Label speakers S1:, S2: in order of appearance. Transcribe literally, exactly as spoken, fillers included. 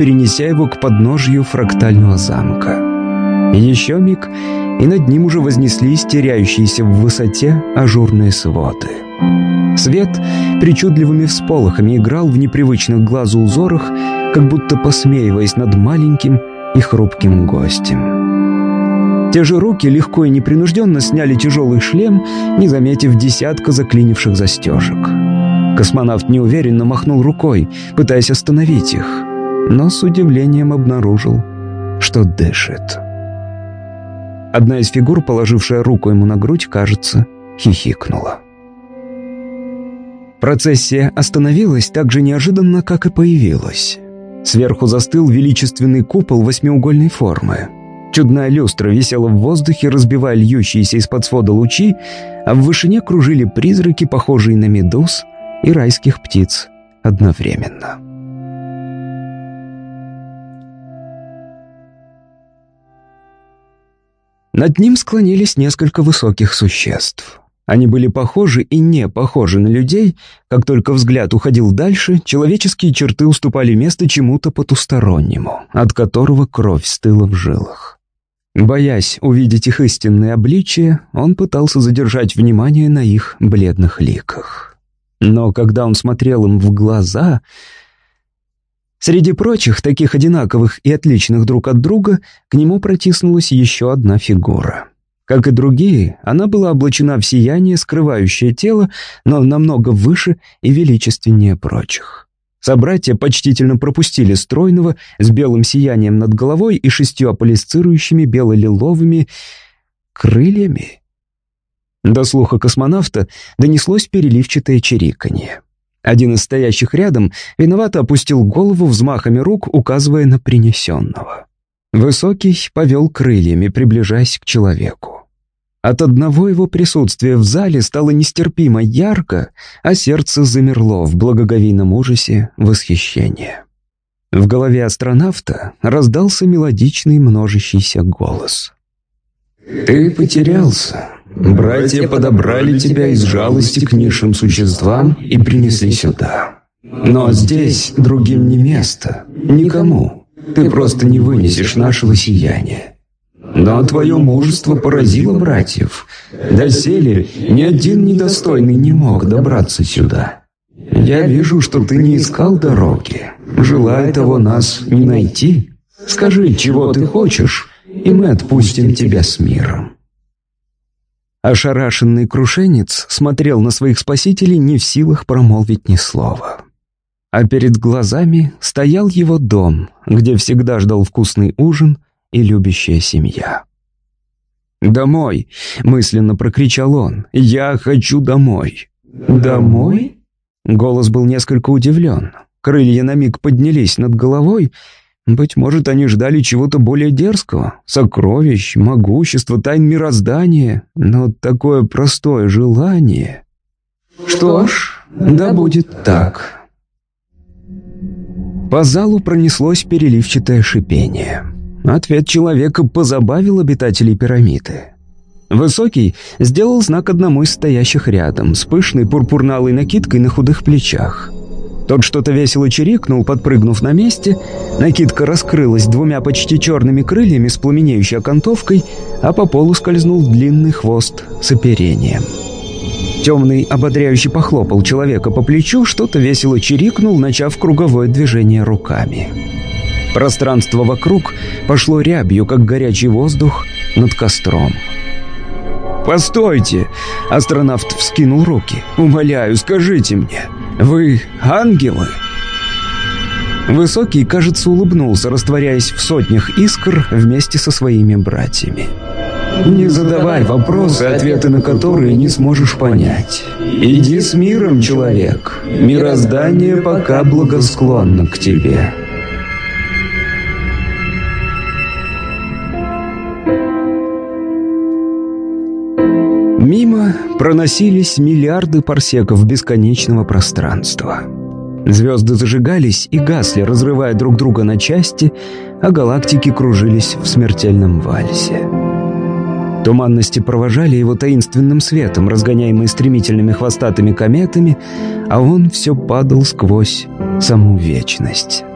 S1: перенеся его к подножью фрактального замка. Еще миг, и над ним уже вознеслись теряющиеся в высоте ажурные своды. Свет причудливыми всполохами играл в непривычных глазу узорах, как будто посмеиваясь над маленьким и хрупким гостем. Те же руки легко и непринужденно сняли тяжелый шлем, не заметив десятка заклинивших застежек. Космонавт неуверенно махнул рукой, пытаясь остановить их, но с удивлением обнаружил, что дышит. Одна из фигур, положившая руку ему на грудь, кажется, хихикнула. Процессия остановилась так же неожиданно, как и появилась. Сверху застыл величественный купол восьмиугольной формы. Чудная люстра висела в воздухе, разбивая льющиеся из-под свода лучи, а в вышине кружили призраки, похожие на медуз и райских птиц одновременно. Над ним склонились несколько высоких существ. Они были похожи и не похожи на людей. Как только взгляд уходил дальше, человеческие черты уступали место чему-то потустороннему, от которого кровь стыла в жилах. Боясь увидеть их истинное обличие, он пытался задержать внимание на их бледных ликах. Но когда он смотрел им в глаза, среди прочих, таких одинаковых и отличных друг от друга, к нему протиснулась еще одна фигура. Как и другие, она была облачена в сияние, скрывающее тело, но намного выше и величественнее прочих. Собратья почтительно пропустили стройного с белым сиянием над головой и шестью аполисцирующими бело-лиловыми крыльями. До слуха космонавта донеслось переливчатое чириканье. Один из стоящих рядом виновато опустил голову взмахами рук, указывая на принесенного. Высокий повел крыльями, приближаясь к человеку. От одного его присутствия в зале стало нестерпимо ярко, а сердце замерло в благоговейном ужасе восхищения. В голове астронавта раздался мелодичный множащийся голос. «Ты потерялся. Братья подобрали тебя из жалости к низшим существам и принесли сюда. Но здесь другим не место, никому. Ты просто не вынесешь нашего сияния. Но твое мужество поразило братьев. Доселе ни один недостойный не мог добраться сюда. Я вижу, что ты не искал дороги. Желая того нас не найти, скажи, чего ты хочешь, и мы отпустим тебя с миром». Ошарашенный крушенец смотрел на своих спасителей, не в силах промолвить ни слова. А перед глазами стоял его дом, где всегда ждал вкусный ужин и любящая семья. «Домой!» — мысленно прокричал он. «Я хочу домой!» «Домой?» Голос был несколько удивлен. Крылья на миг поднялись над головой. Быть может, они ждали чего-то более дерзкого, сокровищ, могущества, тайн мироздания, но такое простое желание... Что ж, да будет так. По залу пронеслось переливчатое шипение. Ответ человека позабавил обитателей пирамиды. Высокий сделал знак одному из стоящих рядом, с пышной пурпурно-алой накидкой на худых плечах. Тот что-то весело чирикнул, подпрыгнув на месте. Накидка раскрылась двумя почти черными крыльями с пламенеющей окантовкой, а по полу скользнул длинный хвост с оперением. Темный ободряюще похлопал человека по плечу, что-то весело чирикнул, начав круговое движение руками. Пространство вокруг пошло рябью, как горячий воздух над костром. «Постойте!» — астронавт вскинул руки. «Умоляю, скажите мне, вы ангелы?» Высокий, кажется, улыбнулся, растворяясь в сотнях искр вместе со своими братьями. «Не задавай вопросы, ответы на которые не сможешь понять. Иди с миром, человек. Мироздание пока благосклонно к тебе». Мимо проносились миллиарды парсеков бесконечного пространства. Звезды зажигались и гасли, разрывая друг друга на части, а галактики кружились в смертельном вальсе. Туманности провожали его таинственным светом, разгоняемые стремительными хвостатыми кометами, а он все падал сквозь саму вечность.